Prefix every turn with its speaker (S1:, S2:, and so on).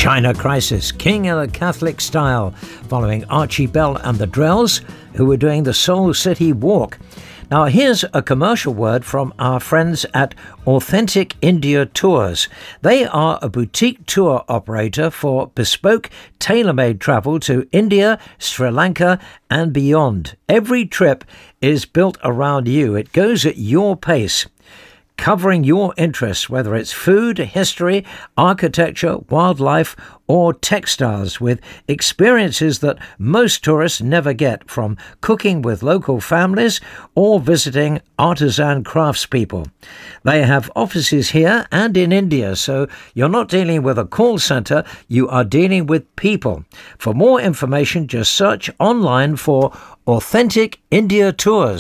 S1: China Crisis, King in the Catholic Style, following Archie Bell and the Drells, who were doing the Soul City Walk. Now here's a commercial word from our friends at Authentic India Tours. They are a boutique tour operator for bespoke, tailor-made travel to India, Sri Lanka and beyond. Every trip is built around you. It goes at your pace, covering your interests, whether it's food, history, architecture, wildlife, or textiles, with experiences that most tourists never get, from cooking with local families or visiting artisan craftspeople. They have offices here and in India, so you're not dealing with a call centre, you are dealing with people. For more information, just search online for Authentic India Tours.